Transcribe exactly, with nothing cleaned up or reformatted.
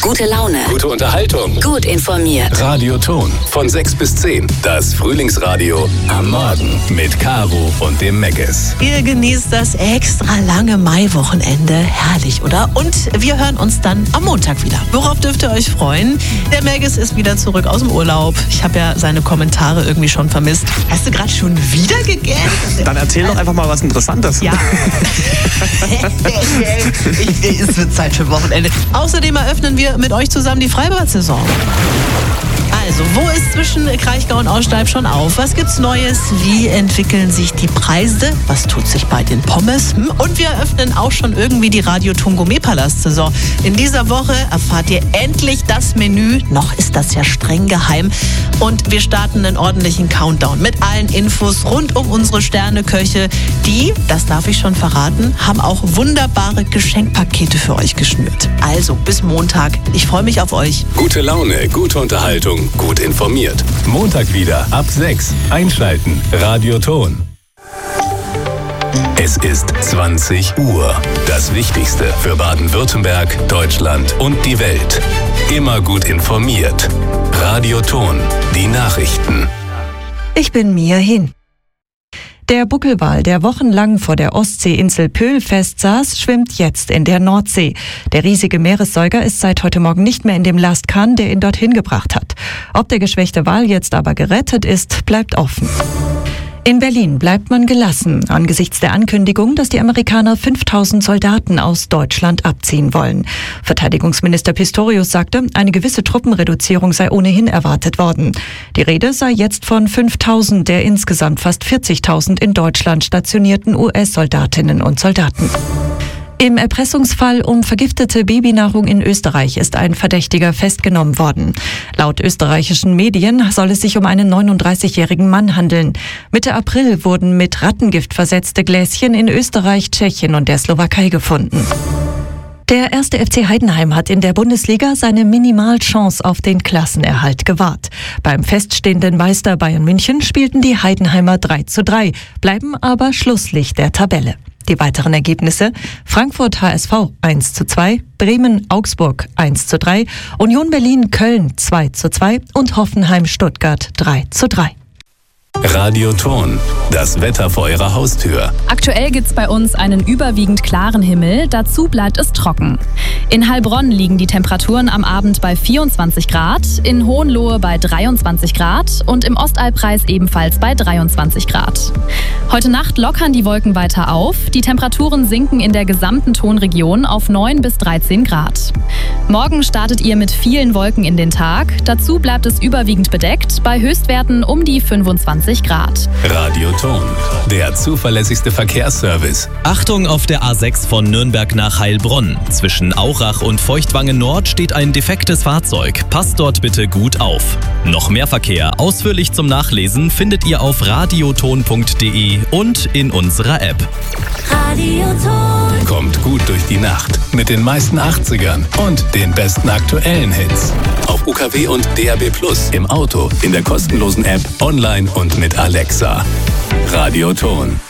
Gute Laune. Gute Unterhaltung. Gut informiert. Radioton von sechs bis zehn. Das Frühlingsradio am Morgen mit Caro und dem Meggis. Ihr genießt das extra lange Maiwochenende. Herrlich, oder? Und wir hören uns dann am Montag wieder. Worauf dürft ihr euch freuen? Der Meggis ist wieder zurück aus dem Urlaub. Ich habe ja seine Kommentare irgendwie schon vermisst. Hast du gerade schon wieder gegähnt? Dann erzähl doch einfach mal was Interessantes. Ja. ich, es wird Zeit für Wochenende. Außerdem eröffnen wir mit euch zusammen die Freibad-Saison. Also, wo ist zwischen Kraichgau und Aussteib schon auf? Was gibt's Neues? Wie entwickeln sich die Preise? Was tut sich bei den Pommes? Und wir eröffnen auch schon irgendwie die Radioton Gourmet-Palast-Saison. In dieser Woche erfahrt ihr endlich das Menü. Noch ist das ja streng geheim. Und wir starten einen ordentlichen Countdown mit allen Infos rund um unsere Sterneköche. Die, das darf ich schon verraten, haben auch wunderbare Geschenkpakete für euch geschnürt. Also, bis Montag. Ich freue mich auf euch. Gute Laune, gute Unterhaltung, gut informiert. Montag wieder ab sechs. Einschalten. Radioton. Es ist zwanzig Uhr. Das Wichtigste für Baden-Württemberg, Deutschland und die Welt. Immer gut informiert. Radioton. Die Nachrichten. Ich bin Mia Hin. Der Buckelwal, der wochenlang vor der Ostseeinsel Pöhl festsaß, schwimmt jetzt in der Nordsee. Der riesige Meeressäuger ist seit heute Morgen nicht mehr in dem Lastkahn, der ihn dorthin gebracht hat. Ob der geschwächte Wal jetzt aber gerettet ist, bleibt offen. In Berlin bleibt man gelassen angesichts der Ankündigung, dass die Amerikaner fünftausend Soldaten aus Deutschland abziehen wollen. Verteidigungsminister Pistorius sagte, eine gewisse Truppenreduzierung sei ohnehin erwartet worden. Die Rede sei jetzt von fünftausend der insgesamt fast vierzigtausend in Deutschland stationierten U S-Soldatinnen und Soldaten. Im Erpressungsfall um vergiftete Babynahrung in Österreich ist ein Verdächtiger festgenommen worden. Laut österreichischen Medien soll es sich um einen neununddreißigjährigen Mann handeln. Mitte April wurden mit Rattengift versetzte Gläschen in Österreich, Tschechien und der Slowakei gefunden. Der erste F C Heidenheim hat in der Bundesliga seine Minimalchance auf den Klassenerhalt gewahrt. Beim feststehenden Meister Bayern München spielten die Heidenheimer drei zu drei, bleiben aber Schlusslicht der Tabelle. Die weiteren Ergebnisse: Frankfurt H S V eins zu zwei, Bremen Augsburg eins zu drei, Union Berlin Köln zwei zu zwei und Hoffenheim Stuttgart drei zu drei. Radioton. Das Wetter vor Ihrer Haustür. Aktuell gibt's bei uns einen überwiegend klaren Himmel, dazu bleibt es trocken. In Heilbronn liegen die Temperaturen am Abend bei vierundzwanzig Grad, in Hohenlohe bei dreiundzwanzig Grad und im Ostallpreis ebenfalls bei dreiundzwanzig Grad. Heute Nacht lockern die Wolken weiter auf, die Temperaturen sinken in der gesamten Tonregion auf neun bis dreizehn Grad. Morgen startet ihr mit vielen Wolken in den Tag, dazu bleibt es überwiegend bedeckt, bei Höchstwerten um die fünfundzwanzig Grad. Radioton, der zuverlässigste Verkehrsservice. Achtung auf der A sechs von Nürnberg nach Heilbronn. Zwischen Aurach und Feuchtwangen Nord steht ein defektes Fahrzeug. Passt dort bitte gut auf. Noch mehr Verkehr ausführlich zum Nachlesen findet ihr auf radioton punkt de und in unserer App. Radioton. Kommt gut durch die Nacht mit den meisten achtzigern und den besten aktuellen Hits. Auf U K W und D A B Plus, im Auto, in der kostenlosen App, online und mit Alexa. Radioton.